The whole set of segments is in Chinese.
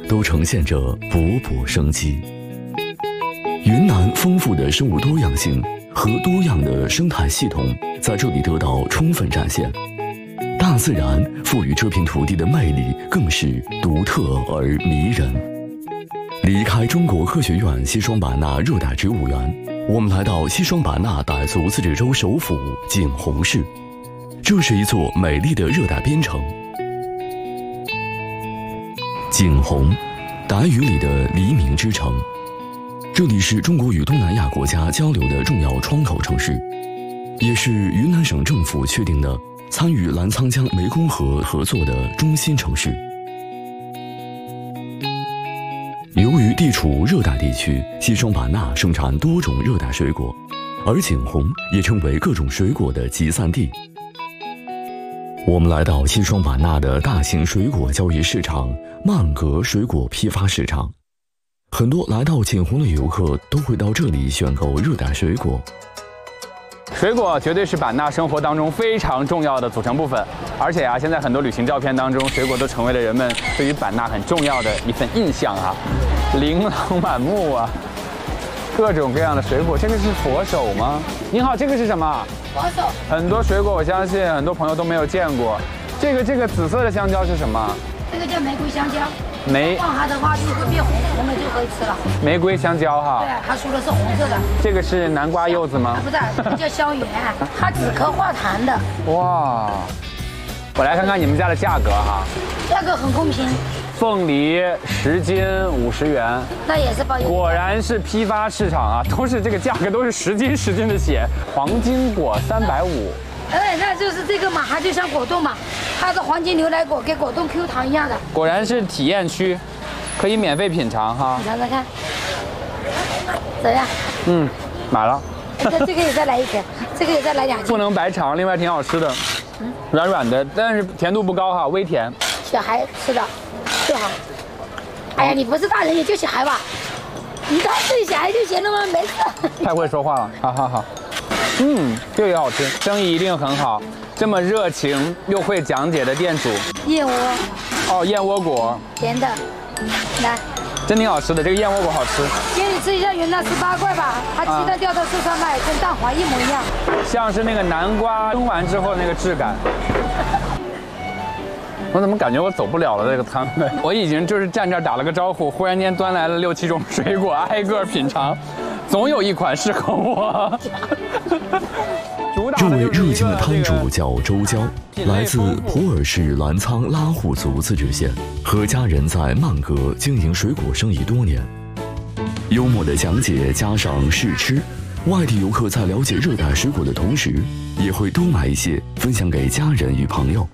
都呈现着勃勃生机。云南丰富的生物多样性和多样的生态系统在这里得到充分展现，大自然赋予这片土地的魅力更是独特而迷人。离开中国科学院西双版纳热带植物园，我们来到西双版纳傣族自治州首府景洪市，这是一座美丽的热带边城。景洪，傣语里的黎明之城，这里是中国与东南亚国家交流的重要窗口城市，也是云南省政府确定的参与澜沧江湄公河合作的中心城市。由于地处热带地区，西双版纳盛产多种热带水果，而景洪也成为各种水果的集散地。我们来到西双版纳的大型水果交易市场曼格水果批发市场，很多来到景洪的游客都会到这里选购热带水果。 水果绝对是版纳生活当中非常重要的组成部分，而且现在很多旅行照片当中，水果都成为了人们对于版纳很重要的一份印象琳琅满目各种各样的水果。这个是佛手吗？您好，这个是什么？ 佛手。 很多水果我相信很多朋友都没有见过。这个紫色的香蕉是什么？ 这个叫玫瑰香蕉。放它的话就会变红的就可以吃了。玫瑰香蕉对，它说的是红色的。 这个是南瓜柚子吗？ 不是，这个叫香橼，它止咳化痰的。 哇，我来看看你们家的价格价格很公平。 凤梨10斤50元， 那也是包邮。 果然是批发市场都是这个价格，都是10斤的写。黄金果350。 那就是这个嘛，它就像果冻嘛，它的黄金牛奶果跟果冻 Q 糖一样的。 果然是体验区，可以免费品尝你尝尝看，怎样？ 买了。 这个也再来一根，这个也再来2斤。 不能白尝，另外挺好吃的，软软的，但是甜度不高微甜。 小孩吃的最好。哎呀，你不是大人也就小孩吧？你当自己小孩就行了吗？没事。 太会说话了，好。这个也好吃，生意一定很好。这么热情又会讲解的店主。 燕窝。 燕窝果。 甜的，来。 真挺好吃的，这个燕窝果好吃。 给你吃一下云南18块吧，它鸡蛋掉到树上卖，跟蛋黄一模一样。 像是那个南瓜蒸完之后那个质感。我怎么感觉我走不了了这个摊位？我已经就是站这儿打了个招呼，忽然间端来了6、7种水果，挨个品尝，总有一款适合我。 这位热情的摊主叫周娇，来自普洱市澜沧拉祜族自治县，和家人在曼格经营水果生意多年。幽默的讲解加上试吃，外地游客在了解热带水果的同时，也会多买一些分享给家人与朋友。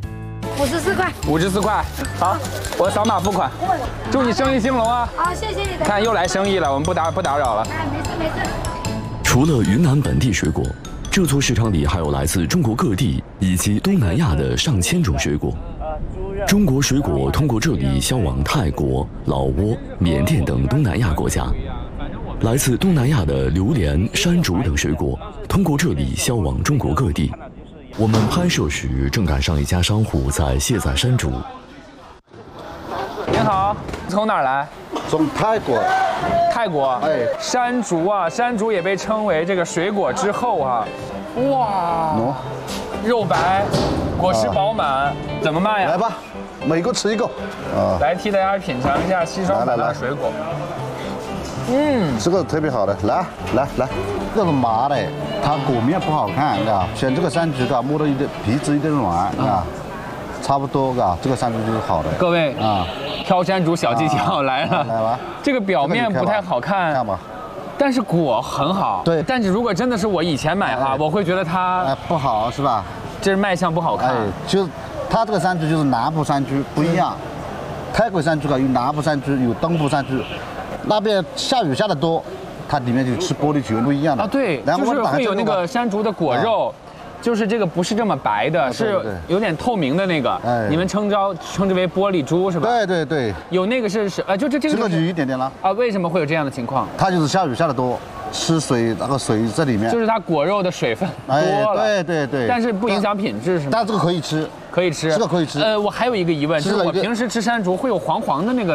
54块 ，54块，好，我扫码付款。祝你生意兴隆啊！ 好，谢谢你的。 看又来生意了，我们不打扰了。 没事。 除了云南本地水果，这座市场里还有来自中国各地以及东南亚的上千种水果。中国水果通过这里销往泰国、老挝、缅甸等东南亚国家。来自东南亚的榴莲、山竹等水果通过这里销往中国各地。我们拍摄时正赶上一家商户在卸载山竹。 您好，从哪儿来？ 从泰国。 山竹山竹也被称为这个水果之后哇，肉白，果实饱满，怎么卖呀？ 来吧，每个吃一个。 来替大家品尝一下西双版纳水果。 这个特别好的，来，这个是麻的，它果面不好看，选这个山竹摸到皮质有点软，差不多这个山竹就是好的。 各位挑山竹小技巧来了。 来吧， 这个表面不太好看吧， 但是果很好。 对， 但是如果真的是我以前买我会觉得它不好是吧？ 这是卖相不好看。 就它这个山竹就是南部山竹不一样，泰国山竹有南部山竹，有东部山竹。那边下雨下得多，它里面就吃玻璃球不一样的对，就是会有那个山竹的果肉，就是这个不是这么白的，是有点透明的那个。你们称之为玻璃珠是吧？ 对。 有那个是就这个。 这个就一点点了为什么会有这样的情况？ 它就是下雨下得多，吃水那个水在里面， 就是它果肉的水分多了。 对。 但是不影响品质是吗？ 但这个可以吃， 这个可以吃。我还有一个疑问，就是我平时吃山竹会有黄黄的那个。